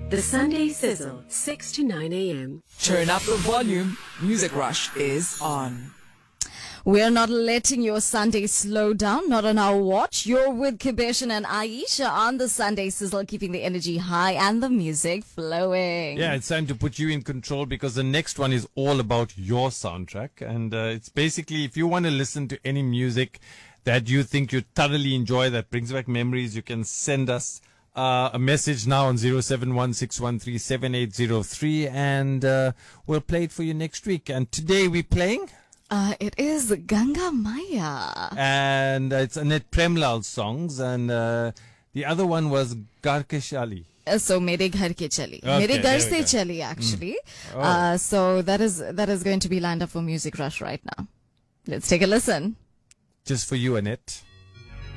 The Sunday Sizzle, 6 to 9 a.m. Turn up the volume. Music Rush is on. We're not letting your Sunday slow down, not on our watch. You're with Kibeshan and Aisha on the Sunday Sizzle, keeping the energy high and the music flowing. Yeah, it's time to put you in control because the next one is all about your soundtrack. And it's basically, if you want to listen to any music that you think you thoroughly enjoy, that brings back memories, you can send us a message now on 0716137803 and we'll play it for you next week. And today we're playing... It is Ganga Maya. And it's Annette Premlal's songs. And the other one was Garkeshali. So Mere Ghar Ke Chali. Okay, Mere Ghar there we Se go. Chali, actually. Oh. So that is going to be lined up for Music Rush right now. Let's take a listen. Just for you, Annette.